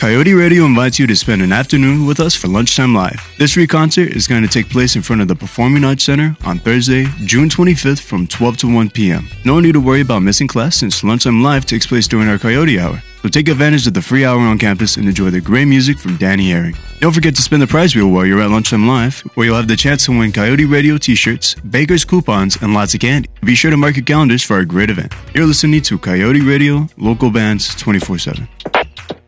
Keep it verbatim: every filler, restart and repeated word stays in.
Coyote Radio invites you to spend an afternoon with us for Lunchtime Live. This free concert is going to take place in front of the Performing Arts Center on Thursday, June twenty-fifth from twelve to one p.m. No need to worry about missing class since Lunchtime Live takes place during our Coyote Hour. So take advantage of the free hour on campus and enjoy the great music from Danny Herring. Don't forget to spin the prize wheel while you're at Lunchtime Live, where you'll have the chance to win Coyote Radio t-shirts, Baker's coupons, and lots of candy. Be sure to mark your calendars for our great event. You're listening to Coyote Radio, local bands twenty-four seven.